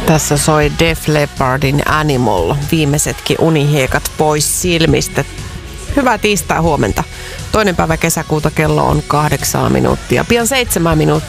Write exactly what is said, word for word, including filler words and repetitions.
Tässä soi Def Leppardin Animal. Viimeisetkin unihiekat pois silmistä. Hyvää tiistai huomenta. Toinen päivä kesäkuuta, kello on kahdeksan minuuttia. Pian seitsemän minuuttia.